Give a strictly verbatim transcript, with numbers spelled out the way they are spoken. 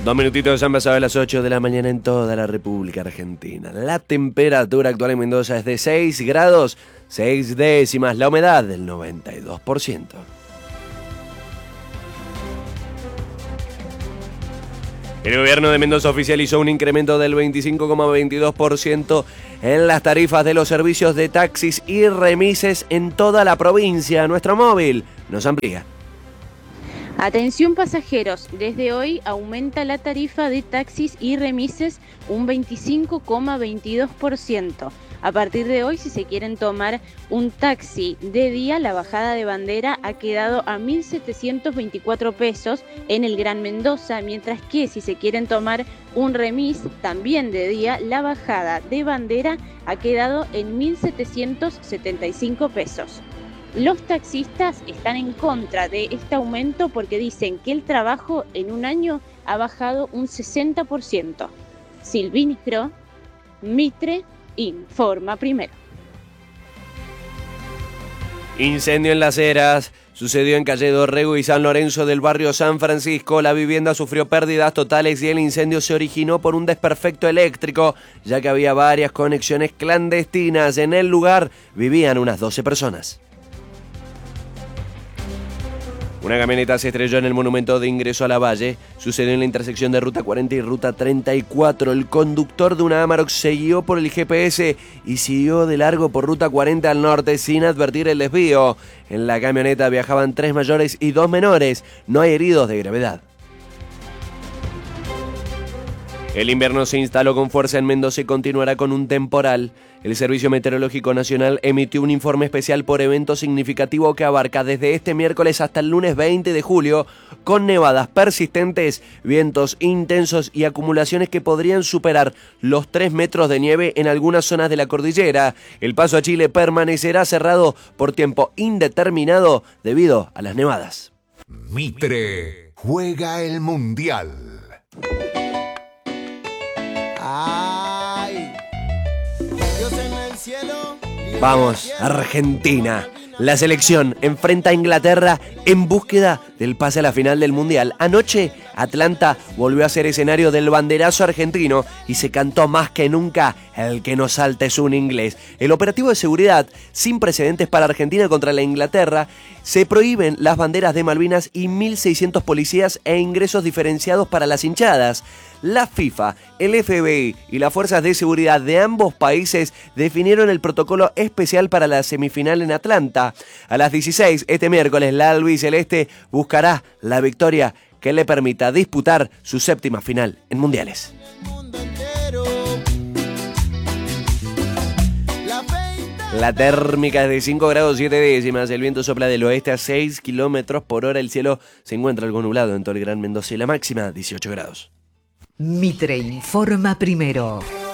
Dos minutitos han pasado a las ocho de la mañana en toda la República Argentina. La temperatura actual en Mendoza es de seis grados, seis décimas, la humedad del noventa y dos por ciento. El gobierno de Mendoza oficializó un incremento del veinticinco coma veintidós por ciento en las tarifas de los servicios de taxis y remises en toda la provincia. Nuestro móvil nos amplía. Atención pasajeros, desde hoy aumenta la tarifa de taxis y remises un veinticinco coma veintidós por ciento. A partir de hoy, si se quieren tomar un taxi de día, la bajada de bandera ha quedado a mil setecientos veinticuatro pesos en el Gran Mendoza, mientras que si se quieren tomar un remis también de día, la bajada de bandera ha quedado en mil setecientos setenta y cinco pesos. Los taxistas están en contra de este aumento porque dicen que el trabajo en un año ha bajado un sesenta por ciento. Silvinistro, Mitre, informa primero. Incendio en Las Heras. Sucedió en calle Dorrego y San Lorenzo del barrio San Francisco. La vivienda sufrió pérdidas totales y el incendio se originó por un desperfecto eléctrico, ya que había varias conexiones clandestinas. En el lugar vivían unas doce personas. Una camioneta se estrelló en el monumento de ingreso a la Valle. Sucedió en la intersección de Ruta cuarenta y Ruta treinta y cuatro. El conductor de una Amarok se guió por el G P S y siguió de largo por Ruta cuarenta al norte sin advertir el desvío. En la camioneta viajaban tres mayores y dos menores. No hay heridos de gravedad. El invierno se instaló con fuerza en Mendoza y continuará con un temporal. El Servicio Meteorológico Nacional emitió un informe especial por evento significativo que abarca desde este miércoles hasta el lunes veinte de julio, con nevadas persistentes, vientos intensos y acumulaciones que podrían superar los tres metros de nieve en algunas zonas de la cordillera. El paso a Chile permanecerá cerrado por tiempo indeterminado debido a las nevadas. Mitre juega el Mundial. Ay, Dios en el cielo. Vamos, Argentina. La selección enfrenta a Inglaterra en búsqueda del pase a la final del Mundial. Anoche, Atlanta volvió a ser escenario del banderazo argentino y se cantó más que nunca el que no salta es un inglés. El operativo de seguridad, sin precedentes para Argentina contra la Inglaterra, se prohíben las banderas de Malvinas y mil seiscientos policías e ingresos diferenciados para las hinchadas. La FIFA, el F B I y las fuerzas de seguridad de ambos países definieron el protocolo especial para la semifinal en Atlanta. A las dieciséis, este miércoles, la albiceleste buscará la victoria que le permita disputar su séptima final en mundiales. La térmica es de cinco grados siete décimas, el viento sopla del oeste a seis kilómetros por hora, el cielo se encuentra algo nublado en todo el Gran Mendoza y la máxima dieciocho grados. Mitre informa primero.